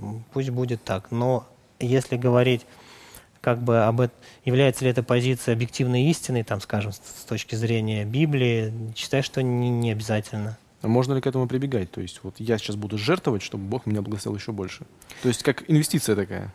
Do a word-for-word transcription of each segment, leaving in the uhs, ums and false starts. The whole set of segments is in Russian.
пусть будет так. Но если говорить, как бы об этом, является ли эта позиция объективной истиной, там, скажем, с, с точки зрения Библии, считаю, что не, не обязательно. А можно ли к этому прибегать? То есть вот я сейчас буду жертвовать, чтобы Бог меня благословил еще больше. То есть как инвестиция такая.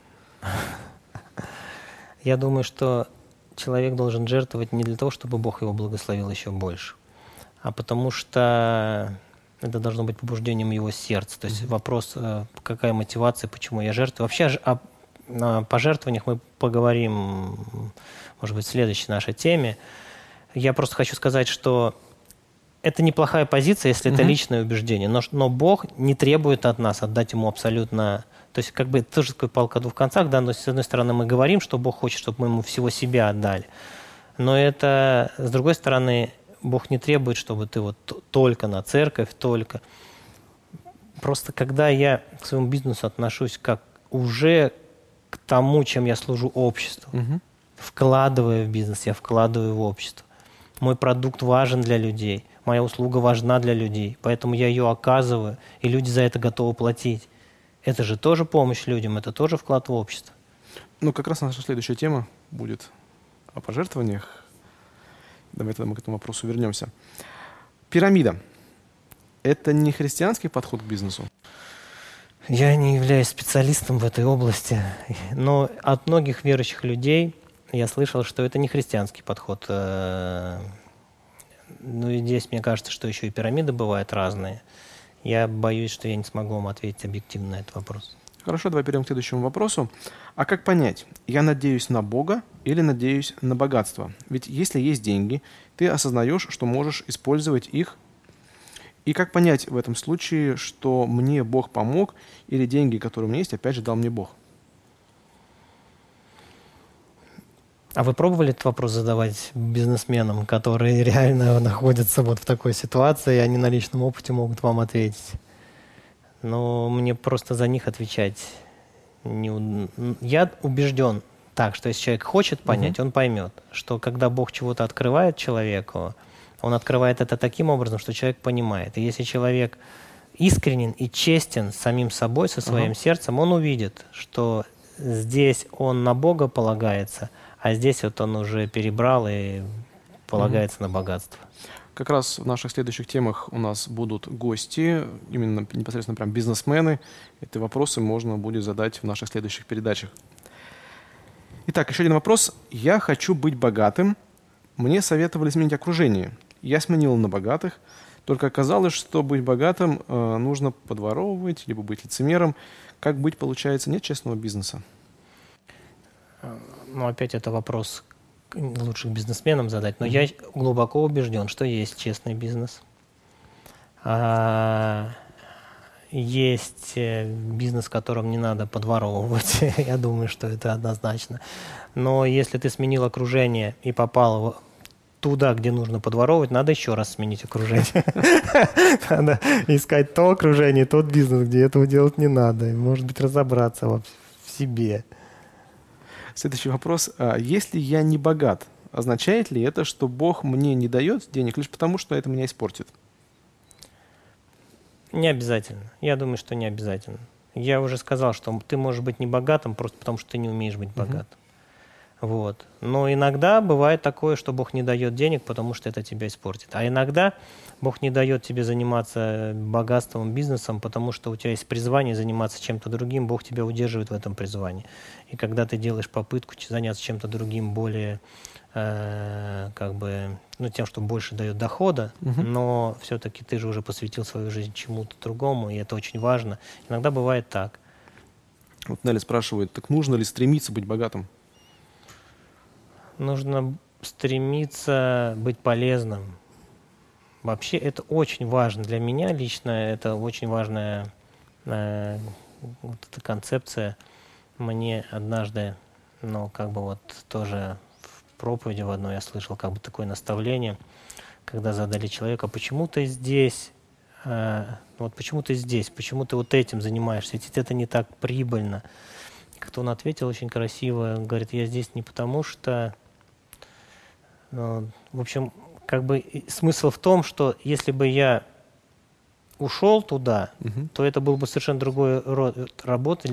Я думаю, что человек должен жертвовать не для того, чтобы Бог его благословил еще больше, а потому что это должно быть побуждением его сердца. То есть mm-hmm. вопрос, какая мотивация, почему я жертвую. Вообще о, о пожертвованиях мы поговорим, может быть, в следующей нашей теме. Я просто хочу сказать, что это неплохая позиция, если mm-hmm. это личное убеждение, но, но Бог не требует от нас отдать Ему абсолютно... То есть как бы это тоже такая палка о двух концах, да, но с одной стороны мы говорим, что Бог хочет, чтобы мы Ему всего себя отдали, но это, с другой стороны, Бог не требует, чтобы ты вот только на церковь, только... Просто когда я к своему бизнесу отношусь как уже к тому, чем я служу обществу, mm-hmm. вкладывая в бизнес, я вкладываю в общество. Мой продукт важен для людей, моя услуга важна для людей, поэтому я ее оказываю, и люди за это готовы платить. Это же тоже помощь людям, это тоже вклад в общество. Ну, как раз наша следующая тема будет о пожертвованиях. Давайте мы к этому вопросу вернемся. Пирамида. Это не христианский подход к бизнесу? Я не являюсь специалистом в этой области, но от многих верующих людей я слышал, что это не христианский подход. Ну и здесь мне кажется, что еще и пирамиды бывают разные. Я боюсь, что я не смогу вам ответить объективно на этот вопрос. Хорошо, давай перейдем к следующему вопросу. А как понять, я надеюсь на Бога или надеюсь на богатство? Ведь если есть деньги, ты осознаешь, что можешь использовать их. И как понять в этом случае, что мне Бог помог, или деньги, которые у меня есть, опять же, дал мне Бог? А вы пробовали этот вопрос задавать бизнесменам, которые реально находятся вот в такой ситуации, и они на личном опыте могут вам ответить? Но мне просто за них отвечать не... Я убежден так, что если человек хочет понять, угу. он поймет, что когда Бог чего-то открывает человеку, он открывает это таким образом, что человек понимает. И если человек искренен и честен с самим собой, со своим угу. сердцем, он увидит, что здесь он на Бога полагается, а здесь вот он уже перебрал и полагается угу. на богатство. Как раз в наших следующих темах у нас будут гости, именно непосредственно прям бизнесмены. Эти вопросы можно будет задать в наших следующих передачах. Итак, еще один вопрос. Я хочу быть богатым. Мне советовали сменить окружение. Я сменил на богатых. Только оказалось, что быть богатым э, нужно подворовывать, либо быть лицемером. Как быть, получается, нет честного бизнеса? Ну, опять это вопрос лучше бизнесменам задать. Но mm-hmm. я глубоко убежден, что есть честный бизнес. А, есть бизнес, в котором не надо подворовывать. Я думаю, что это однозначно. Но если ты сменил окружение и попал туда, где нужно подворовывать, надо еще раз сменить окружение. Надо искать то окружение, тот бизнес, где этого делать не надо. И, может быть, разобраться в себе. Следующий вопрос. Если я не богат, означает ли это, что Бог мне не дает денег лишь потому, что это меня испортит? Не обязательно. Я думаю, что не обязательно. Я уже сказал, что ты можешь быть не богатым просто потому, что ты не умеешь быть богатым. Uh-huh. Вот. Но иногда бывает такое, что Бог не дает денег, потому что это тебя испортит. А иногда Бог не дает тебе заниматься богатством, бизнесом, потому что у тебя есть призвание заниматься чем-то другим, Бог тебя удерживает в этом призвании. И когда ты делаешь попытку заняться чем-то другим, более, э, как бы, ну, тем, что больше дает дохода, uh-huh. но все-таки ты же уже посвятил свою жизнь чему-то другому, и это очень важно. Иногда бывает так. Вот Нелли спрашивает, так нужно ли стремиться быть богатым? Нужно стремиться быть полезным. Вообще это очень важно для меня лично, это очень важная э, вот эта концепция. Мне однажды, ну, как бы вот тоже в проповеди в одной я слышал как бы такое наставление, когда задали человеку, почему ты здесь, э, вот почему ты здесь, почему ты вот этим занимаешься, ведь это не так прибыльно. Как-то он ответил очень красиво, говорит, я здесь не потому что... Ну, в общем, как бы смысл в том, что если бы я ушел туда, угу. то это был бы совершенно другой род работы,